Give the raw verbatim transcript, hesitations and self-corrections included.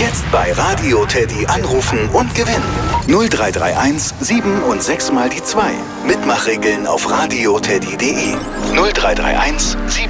Jetzt bei Radio Teddy anrufen und gewinnen. null drei drei eins sieben und sechs mal die zwei. Mitmachregeln auf radioteddy punkt de. null drei drei eins sieben